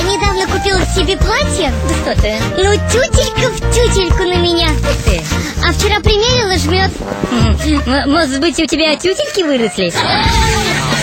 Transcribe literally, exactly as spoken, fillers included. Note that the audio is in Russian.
недавно купила себе платье. Да что ты? Ну, тютелька в тютельку на меня. Ух ты. А вчера примерила, жмет. М, Может быть, у тебя тютельки выросли?